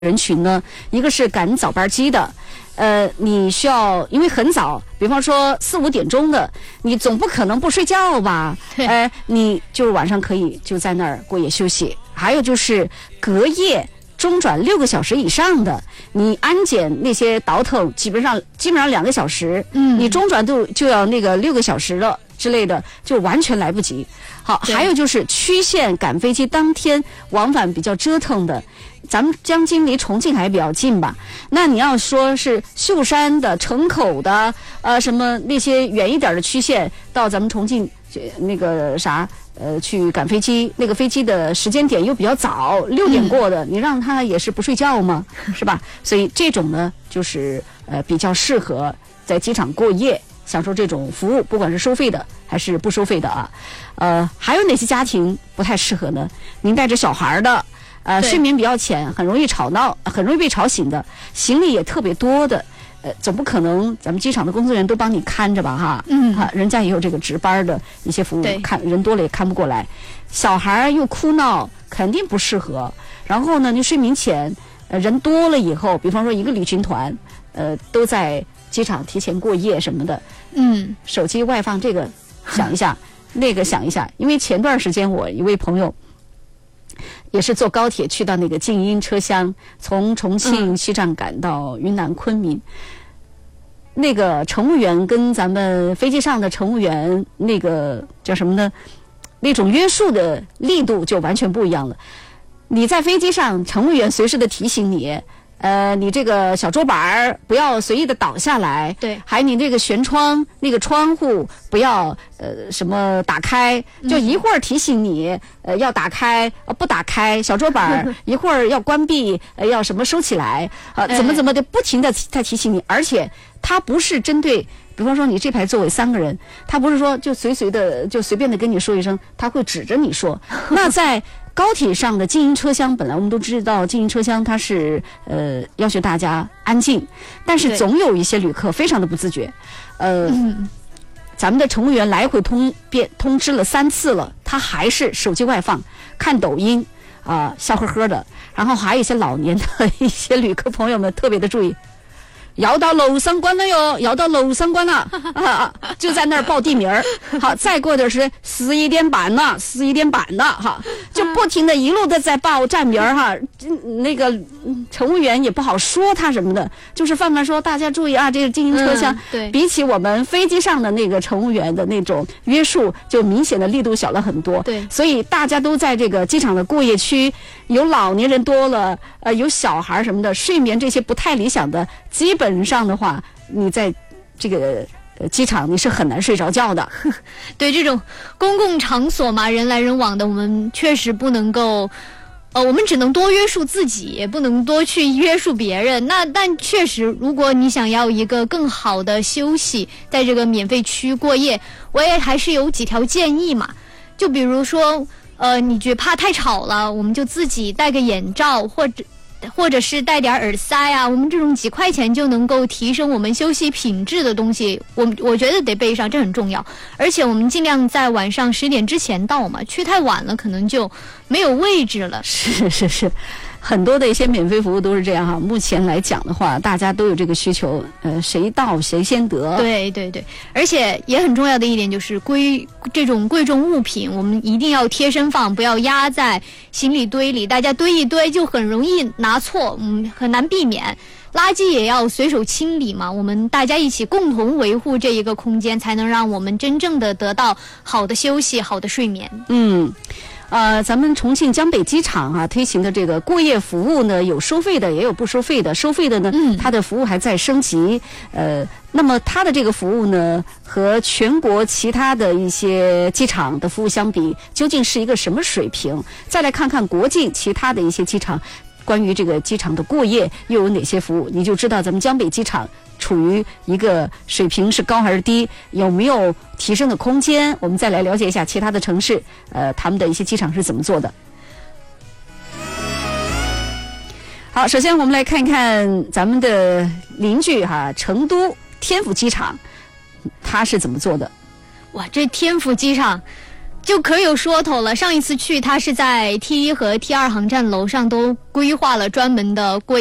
人群呢，一个是赶早班机的，你需要因为很早，比方说4、5点钟的，你总不可能不睡觉吧？你就是晚上可以就在那儿过夜休息。还有就是隔夜中转6个小时以上的，你安检那些倒腾基本上2个小时，你中转就要那个6个小时了之类的，就完全来不及。好，还有就是曲线赶飞机当天往返比较折腾的。咱们江津离重庆还比较近吧？那你要说是秀山的、城口的，什么那些远一点的曲线，到咱们重庆那个去赶飞机，那个飞机的时间点又比较早，6点过的，你让他也是不睡觉吗？是吧？所以这种呢，就是比较适合在机场过夜，享受这种服务，不管是收费的还是不收费的啊。还有哪些家庭不太适合呢？您带着小孩的。睡眠比较浅，很容易吵闹，很容易被吵醒的，行李也特别多的，总不可能咱们机场的工作人员都帮你看着吧哈？人家也有这个值班的一些服务，看人多了也看不过来，小孩又哭闹，肯定不适合。然后呢，你睡眠浅，人多了以后，比方说一个旅行团，都在机场提前过夜什么的，手机外放这个想一下，那个想一下，因为前段时间我一位朋友。也是坐高铁去到那个静音车厢，从重庆西站赶到云南昆明。那个乘务员跟咱们飞机上的乘务员那个叫什么呢？那种约束的力度就完全不一样了。你在飞机上，乘务员随时的提醒你。你这个小桌板不要随意的倒下来， 对， 还有你这个舷窗那个窗户不要什么打开，就一会儿提醒你要打开，不打开，小桌板一会儿要关闭，要什么收起来，怎么的，不停的在提醒你，而且它不是针对。比方说你这排座位3个人，他不是说就随便的跟你说一声，他会指着你说。那在高铁上的静音车厢，本来我们都知道静音车厢它是要求大家安静，但是总有一些旅客非常的不自觉。咱们的乘务员来回通知了3次了，他还是手机外放看抖音笑呵呵的。然后还有一些老年的一些旅客朋友们特别的注意。要到楼上关了哟，要到楼上关了就在那儿报地名儿。好，再过的是11点半了，11点半了哈，就不停的一路的在报站名儿哈。那个乘务员也不好说他什么的，就是泛泛说大家注意啊，这个静音车厢， 对， 比起我们飞机上的那个乘务员的那种约束，就明显的力度小了很多。 对， 所以大家都在这个机场的过夜区，有老年人多了，有小孩什么的，睡眠这些不太理想的，基本上的话，你在这个机场你是很难睡着觉的。 对，这种公共场所嘛，人来人往的，我们确实不能够，我们只能多约束自己，也不能多去约束别人。但确实，如果你想要一个更好的休息，在这个免费区过夜，我也还是有几条建议嘛。就比如说，你觉得怕太吵了，我们就自己戴个眼罩，或者是带点耳塞啊，我们这种几块钱就能够提升我们休息品质的东西，我觉得得备上，这很重要。而且我们尽量在晚上10点之前到嘛，去太晚了可能就没有位置了。 是，很多的一些免费服务都是这样哈。目前来讲的话，大家都有这个需求，谁到谁先得。 对，而且也很重要的一点就是这种贵重物品，我们一定要贴身放，不要压在行李堆里，大家堆一堆就很容易拿错，很难避免。垃圾也要随手清理嘛，我们大家一起共同维护这一个空间，才能让我们真正的得到好的休息、好的睡眠。 咱们重庆江北机场推行的这个过夜服务呢，有收费的，也有不收费的。收费的呢，它的服务还在升级。那么它的这个服务呢，和全国其他的一些机场的服务相比，究竟是一个什么水平？再来看看国际其他的一些机场，关于这个机场的过夜又有哪些服务，你就知道咱们江北机场处于一个水平是高还是低，有没有提升的空间。我们再来了解一下其他的城市，他们的一些机场是怎么做的。好，首先我们来看一看咱们的邻居成都天府机场，它是怎么做的。 哇，这天府机场就可有说头了。上一次去，他是在 T1和T2航站楼上都规划了专门的